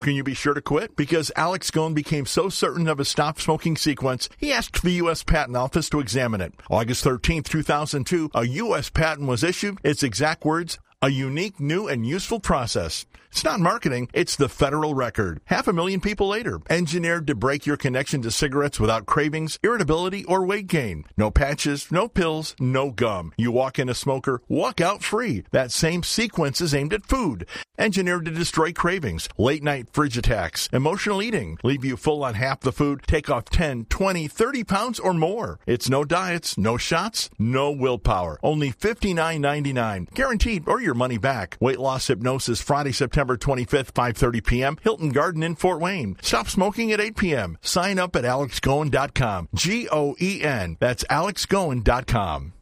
Can you be sure to quit? Because Alex Goen became so certain of his stop smoking sequence, he asked the U.S. Patent Office to examine it. August 13, 2002, a U.S. patent was issued. Its exact words, a unique, new, and useful process. It's not marketing, it's the federal record. 500,000 people later, engineered to break your connection to cigarettes without cravings, irritability, or weight gain. No patches, no pills, no gum. You walk in a smoker, walk out free. That same sequence is aimed at food. Engineered to destroy cravings, late-night fridge attacks, emotional eating, leave you full on half the food, take off 10, 20, 30 pounds or more. It's no diets, no shots, no willpower. Only $59.99. Guaranteed or your money back. Weight loss hypnosis Friday, September 25th, 5:30 p.m. Hilton Garden in Fort Wayne. Stop smoking at 8 p.m. Sign up at alexgoen.com. Goen. That's alexgoen.com.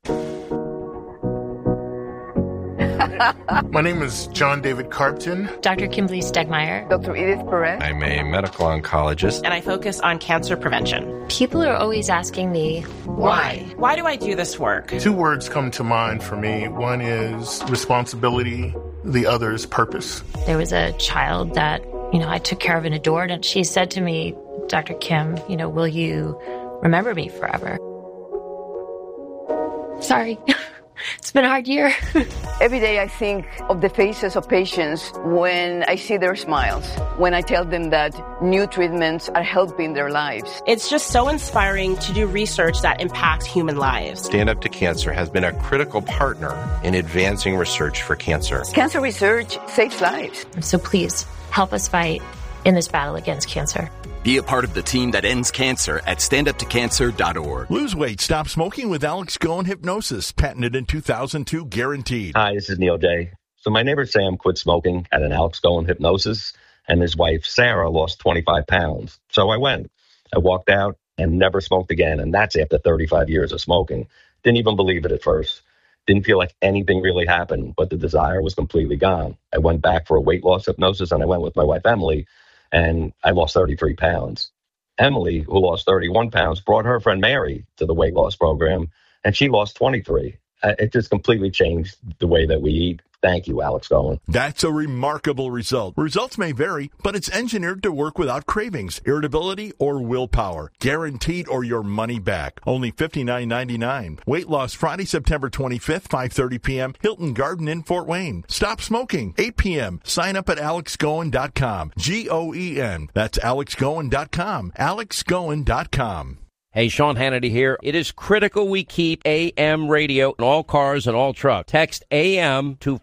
My name is John David Carpton. Dr. Kimberly Stegmeyer. Dr. Edith Perez. I'm a medical oncologist. And I focus on cancer prevention. People are always asking me, why? Why do I do this work? Two words come to mind for me. One is responsibility. The other is purpose. There was a child that, I took care of and adored, and she said to me, Dr. Kim, will you remember me forever? Sorry. It's been a hard year. Every day I think of the faces of patients when I see their smiles, when I tell them that new treatments are helping their lives. It's just so inspiring to do research that impacts human lives. Stand Up to Cancer has been a critical partner in advancing research for cancer. Cancer research saves lives. So please help us fight in this battle against cancer. Be a part of the team that ends cancer at standuptocancer.org. Lose weight, stop smoking with Alex Goen Hypnosis. Patented in 2002, guaranteed. Hi, this is Neil J. So my neighbor Sam quit smoking at an Alex Goen Hypnosis, and his wife Sarah lost 25 pounds. So I went. I walked out and never smoked again, and that's after 35 years of smoking. Didn't even believe it at first. Didn't feel like anything really happened, but the desire was completely gone. I went back for a weight loss hypnosis, and I went with my wife Emily, and I lost 33 pounds. Emily, who lost 31 pounds, brought her friend Mary to the weight loss program, and she lost 23. It just completely changed the way that we eat. Thank you, Alex Goen. That's a remarkable result. Results may vary, but it's engineered to work without cravings, irritability, or willpower. Guaranteed or your money back. Only $59.99. Weight loss Friday, September 25th, 5:30 p.m. Hilton Garden in Fort Wayne. Stop smoking, 8 p.m. Sign up at alexgoen.com. Goen. That's alexgoen.com. alexgoen.com. Hey, Sean Hannity here. It is critical we keep AM radio in all cars and all trucks. Text AM to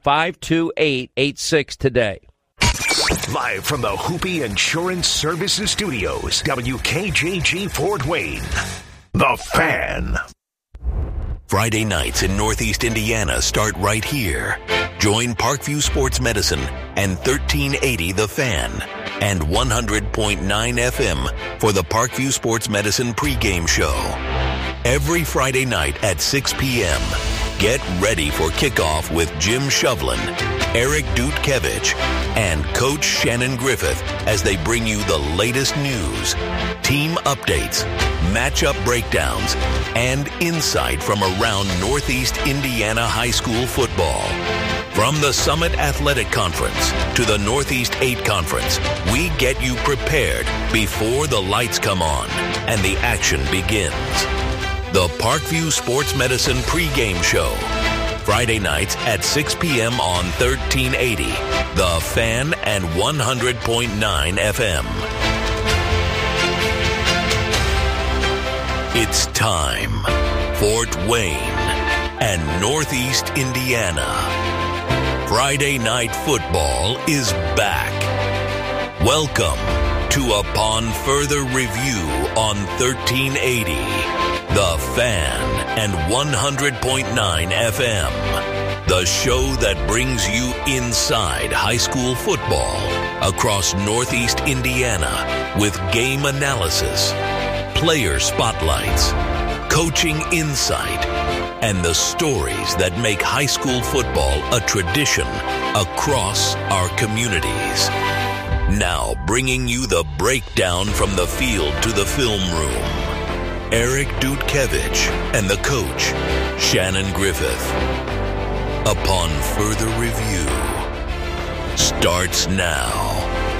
52886 today. Live from the Hoopy Insurance Services Studios, WKJG Fort Wayne, The Fan. Friday nights in Northeast Indiana start right here. Join Parkview Sports Medicine and 1380 The Fan and 100.9 FM for the Parkview Sports Medicine pregame show. Every Friday night at 6 p.m., get ready for kickoff with Jim Shovlin, Eric Dutkiewicz, and Coach Shannon Griffith as they bring you the latest news, team updates, matchup breakdowns, and insight from around Northeast Indiana high school football. From the Summit Athletic Conference to the Northeast 8 Conference, we get you prepared before the lights come on and the action begins. The Parkview Sports Medicine pregame show. Friday nights at 6 p.m. on 1380, The Fan and 100.9 FM. It's time. Fort Wayne and Northeast Indiana. Friday Night Football is back. Welcome to Upon Further Review on 1380, The Fan and 100.9 FM. The show that brings you inside high school football across Northeast Indiana with game analysis, player spotlights, coaching insight, and the stories that make high school football a tradition across our communities. Now bringing you the breakdown from the field to the film room, Eric Dutkiewicz and the coach, Shannon Griffith. Upon Further Review starts now.